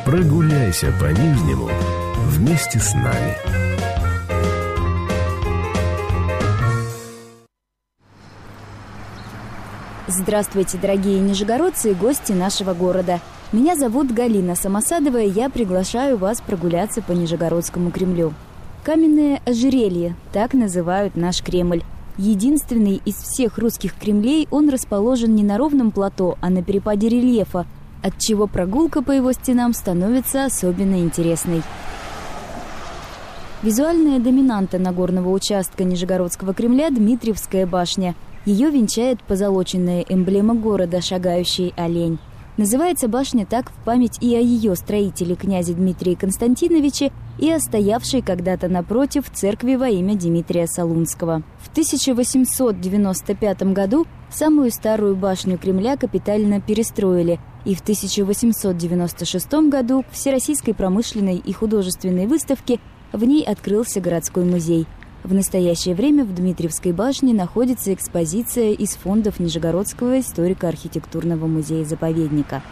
Прогуляйся по Нижнему вместе с нами. Здравствуйте, дорогие нижегородцы и гости нашего города. Меня зовут Галина Самосадова, и я приглашаю вас прогуляться по Нижегородскому Кремлю. Каменное ожерелье – так называют наш Кремль. Единственный из всех русских кремлей, он расположен не на ровном плато, а на перепаде рельефа, отчего прогулка по его стенам становится особенно интересной. Визуальная доминанта нагорного участка Нижегородского Кремля – Дмитриевская башня. Ее венчает позолоченная эмблема города – шагающий олень. Называется башня так в память и о ее строителе князе Дмитрии Константиновиче, и о стоявшей когда-то напротив церкви во имя Дмитрия Солунского. В 1895 году самую старую башню Кремля капитально перестроили, и в 1896 году к Всероссийской промышленной и художественной выставке в ней открылся городской музей. В настоящее время в Дмитриевской башне находится экспозиция из фондов Нижегородского историко-архитектурного музея-заповедника.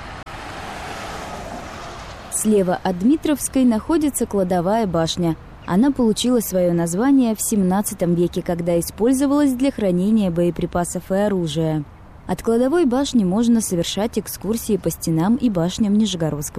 Слева от Дмитровской находится кладовая башня. Она получила свое название в XVII веке, когда использовалась для хранения боеприпасов и оружия. От кладовой башни можно совершать экскурсии по стенам и башням Нижегородского